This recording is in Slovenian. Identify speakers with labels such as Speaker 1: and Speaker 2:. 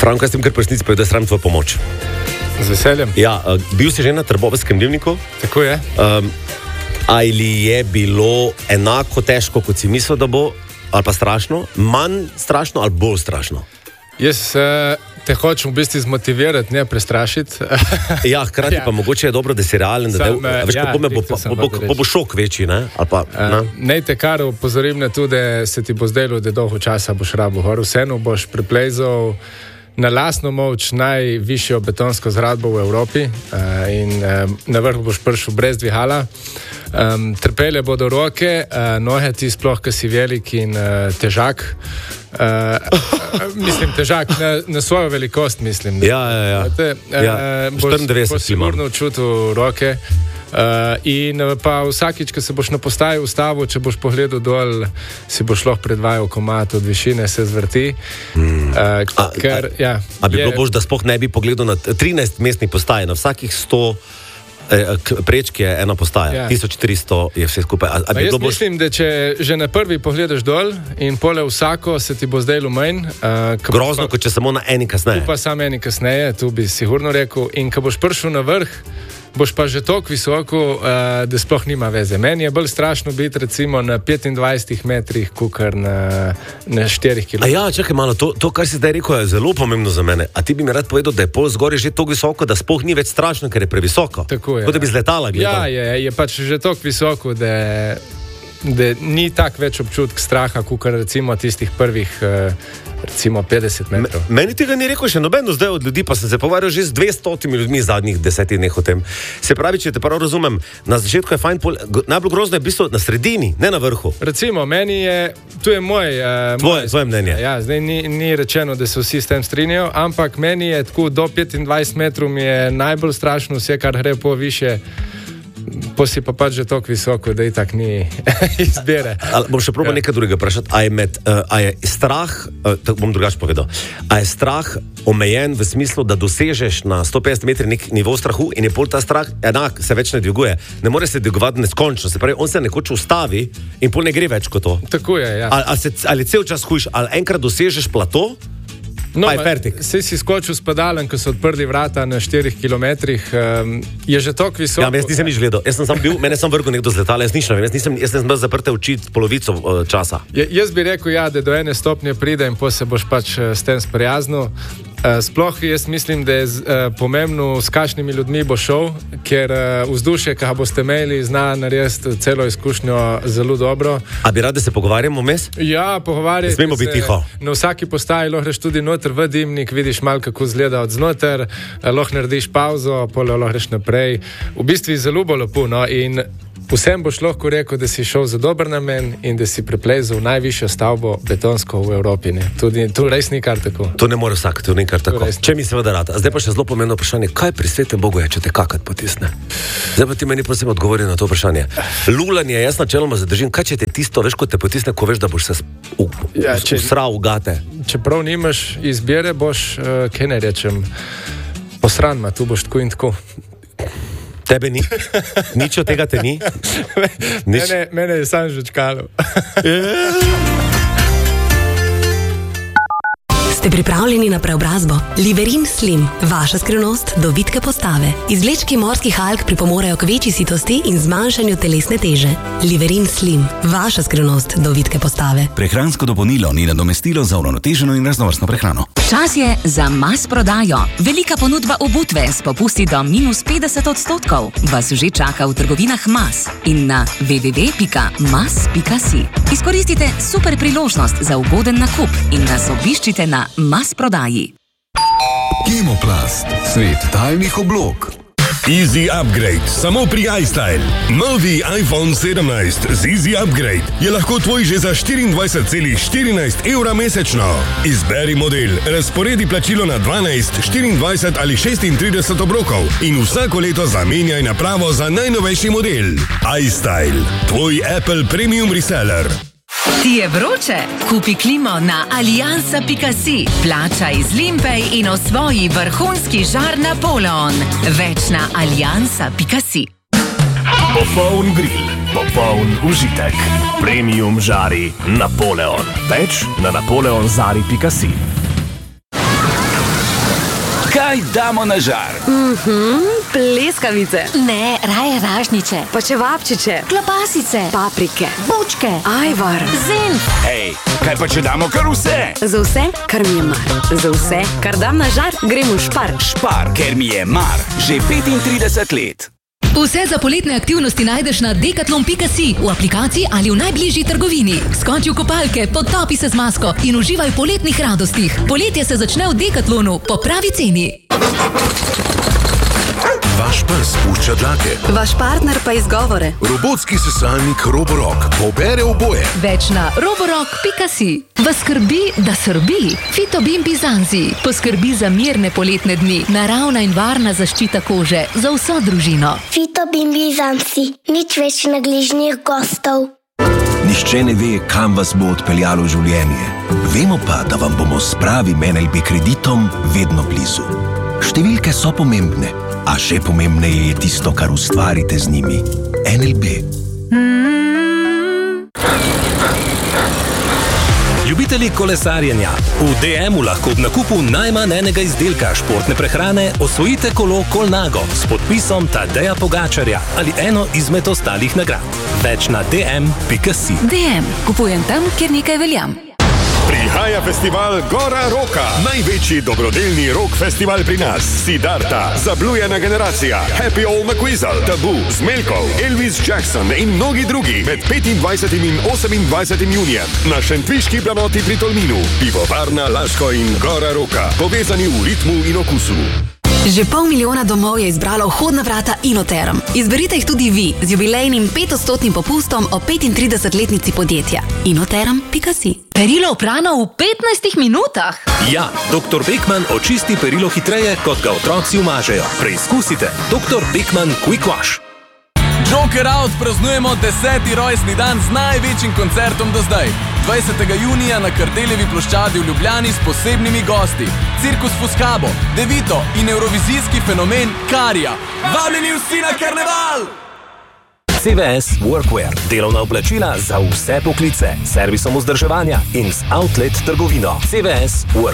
Speaker 1: Franko, jaz sem kar presnic povedal, da sram tvojo pomoč.
Speaker 2: Z veseljem.
Speaker 1: Ja, bil si že na Trbovskem Dnevniku?
Speaker 2: Tako je.
Speaker 1: Ali je bilo enako težko, kot si mislil, da bo, ali pa strašno, manj strašno ali bolj strašno?
Speaker 2: Jaz te hočem v bistvu zmotivirati, ne prestrašiti.
Speaker 1: Ja, hkrati pa mogoče je dobro, da si realen, da veš, kako bo šok večji, ne?
Speaker 2: Nej te kar opozorim na to, da se ti bo zdelo, da dolgo časa boš rabo gor. Vseeno boš preplezal na lastno moč najvišjo betonsko zgradbo v Evropi in na vrh boš prišel brez dvihala. Trpele bodo roke, noge ti sploh, ki si velik in težak. Mislim, težak na svojo velikost, mislim.
Speaker 1: Ja.
Speaker 2: Boš sigurno čutil roke. In pa vsakič, ko se boš na postaji ustavil, če boš pogledal dol, si boš lahko predvajal komad od višine, se zvrti.
Speaker 1: A bi bilo bož, da sploh ne bi pogledal na 13 mestnih postaj, na vsakih 100 prečki je ena postaja, 1400 je vse skupaj.
Speaker 2: Jaz mislim, da če že na prvi pogledaš dol in pole vsako, se ti bo zdaj lumenj.
Speaker 1: Grozno, kot če samo na eni kasneje.
Speaker 2: Tu pa samo eni kasneje, tu bi sigurno rekel. In ko boš prišel na vrh, boš pa že toliko visoko, da sploh nima veze. Meni je bolj strašno biti recimo na 25 metrih, kukar na 4 km.
Speaker 1: Ja, čakaj malo, to, kar si zdaj rekel, je zelo pomembno za mene. A ti bi mi rad povedal, da je pol zgoraj že toliko visoko, da sploh ni več strašno, ker je previsoko?
Speaker 2: Tako je.
Speaker 1: Kot da bi z letala gledal.
Speaker 2: Ja, je pač že toliko visoko, da ni tak več občutek straha, kukar recimo tistih prvih recimo 50 metrov.
Speaker 1: Meni tega ni rekel še nobeno zdaj od ljudi, pa sem se povarjal že z 200 ljudmi zadnjih 10 dneh o tem. Se pravi, če te prav razumem, na začetku je fajn, najbolj grozno je v bistvu na sredini, ne na vrhu.
Speaker 2: Recimo, meni je, tu je
Speaker 1: tvoje mnenje.
Speaker 2: Ja, zdaj ni rečeno, da se vsi s tem strinjajo, ampak meni je tako do 25 metrov mi je najbolj strašno vse, kar gre po više. Si pa pač že toliko visoko, da itak ni izbire.
Speaker 1: Bom še probal nekaj drugega vprašati. A je strah, bom drugače povedal, a je strah omejen v smislu, da dosežeš na 150 metrih nek nivo strahu in je pol ta strah enak, se več ne dviguje. Ne more se dvigovati neskončno, se pravi, on se nekoč ustavi in pol ne gre več kot to.
Speaker 2: Tako je, ja.
Speaker 1: Ali cel čas hujš, ali enkrat dosežeš plato, pa je fertik.
Speaker 2: Saj si skočil s padalem, ko so odprli vrata na 4 kilometrih, je že toliko visoko.
Speaker 1: Ja, jaz nisem nič gledal. Jaz sem sam bil, mene sem vrgel nekdo z letala, jaz nisem bil zaprte oči polovico časa.
Speaker 2: Jaz bi rekel, ja, da do ene stopnje pride in potem se boš pač s tem sprijaznil. Sploh jaz mislim, da je pomembno, s kakšnimi ljudmi bo šel, ker vzdušje, ki ga boste imeli, zna narediti celo izkušnjo zelo dobro.
Speaker 1: A bi rad, da se pogovarjamo vmes?
Speaker 2: Ja, pogovarjati
Speaker 1: se. Smemo biti tiho.
Speaker 2: Na vsaki postaji lahko greš tudi noter v dimnik, vidiš malo, kako izgleda od znoter, lahko narediš pauzo, pol lahko greš naprej. V bistvu je zelo lepo, no, in vsem boš lahko rekel, da si šel za dober namen in da si preplezal najvišjo stavbo betonsko v Evropi. Tu res ni kar tako.
Speaker 1: To ne more vsak, to ni kar tako. Če mi seveda rad. Zdaj pa še zelo pomembno vprašanje, kaj pri svetem Bogu je, če te kakat potisne? Zdaj pa ti meni prosim odgovori na to vprašanje. Lulanje, jaz načeloma zadržim, kaj če te tisto, veš, ko te potisne, ko veš, da boš se usral v gate?
Speaker 2: Čeprav nimaš izbire, boš, kaj ne rečem, posranma, tu boš tako in tako.
Speaker 1: Tebe ni? Nič od tega te ni?
Speaker 2: Mene je sam že čkalo.
Speaker 3: Ste pripravljeni na preobrazbo? Liverin Slim, vaša skrivnost do vitke postave. Izvlečki morskih alg pripomorejo k večji sitosti in zmanjšanju telesne teže. Liverin Slim, vaša skrivnost do vitke postave.
Speaker 4: Prehransko dopolnilo ni nadomestilo za uravnoteženo in raznovrstno prehrano.
Speaker 5: Čas je za Mas prodajo. Velika ponudba obutve s popusti do -50% vas že čaka v trgovinah Mas in na www.mas.si. Izkoristite super priložnost za ugoden nakup in nas obiščite na Mas prodaji.
Speaker 6: Kemoplast, svet talnih oblog.
Speaker 7: Easy Upgrade, samo pri iStyle. Novi iPhone 17 z Easy Upgrade je lahko tvoj že za 24,14 evra mesečno. Izberi model, razporedi plačilo na 12, 24 ali 36 obrokov in vsako leto zamenjaj napravo za najnovejši model. iStyle, tvoj Apple Premium Reseller.
Speaker 5: Ti je vroče? Kupi klimo na aliansa.si. Plačaj z Limpej in osvoji vrhunski žar Napoleon. Več na aliansa.si.
Speaker 8: Popoln grill, popoln užitek. Premium žari Napoleon. Več na napoleonzari.si.
Speaker 4: Kaj damo na žar?
Speaker 9: Pleskavice.
Speaker 5: Ne, raje ražniče,
Speaker 9: Pa čevapčiče.
Speaker 5: klobasice,
Speaker 9: Paprike.
Speaker 5: bučke,
Speaker 9: Ajvar.
Speaker 5: zenf.
Speaker 4: Hej, kaj pa če damo kar vse?
Speaker 9: Za vse, kar mi je mar. Za vse, kar dam na žar, grem v Špar.
Speaker 4: Špar, ker mi je mar. Že 35 let.
Speaker 10: Vse za poletne aktivnosti najdeš na decathlon.si, v aplikaciji ali v najbližji trgovini. Skoči v kopalke, potopi se z masko in uživaj v poletnih radostih. Poletje se začne v Decathlonu po pravi ceni.
Speaker 11: Vaš pes pušča dlake.
Speaker 9: Vaš partner pa izgovore.
Speaker 11: Robotski sesalnik Roborock pobere oboje.
Speaker 10: Več na roborock.si. Vas skrbi, da srbi? Fitobin Bizanzi poskrbi za mirne poletne dni. Naravna in varna zaščita kože za vso družino.
Speaker 12: Fitobin Bizanzi, nič več nagližnih gostov.
Speaker 13: Nihče ne ve, kam vas bo odpeljalo življenje. Vemo pa, da vam bomo s pravim NLB kreditom vedno blizu. Številke so pomembne, a še pomembneje je tisto, kar ustvarite z njimi. NLB.
Speaker 14: Ljubitelji kolesarjenja. V DM-u lahko ob nakupu najmanj enega izdelka športne prehrane osvojite kolo Colnago s podpisom Tadeja Pogačarja ali eno izmed ostalih nagrad. Več na dm.si.
Speaker 10: DM. Kupujem tam, kjer nekaj veljam.
Speaker 7: Prihaja festival Gora Roka, največji dobrodelni rock festival pri nas. Siddharta, Zablujena generacija, Happy Old McWeasel, Tabu, Smelkov, Elvis Jackson in mnogi drugi med 25. in 28. junijem na šentviški planoti pri Tolminu. Pivovarna Laško in Gora Roka, povezani v ritmu in okusu.
Speaker 3: Že 500 000 domov je izbralo vhodna vrata Inoterm. Izberite jih tudi vi z jubilejnim 5% popustom o 35-letnici podjetja. Inoterm.si.
Speaker 10: Perilo oprano v 15 minutah.
Speaker 14: Ja, dr. Beckman očisti perilo hitreje, kot ga otroci umažejo. Preizkusite. Dr. Beckman Quick Wash.
Speaker 15: Joker Out praznujemo 10. rojstni dan z največjim koncertom do zdaj. 20. junija na Kardeljevi ploščadi v Ljubljani s posebnimi gosti. Cirkus Fuskabo, Devito in evrovizijski fenomen Karija. Vabljeni vsi na karneval!
Speaker 14: CVS Workwear. Delovna oblačila za vse poklice. Servisom vzdrževanja in z outlet trgovino. CVS Workwear.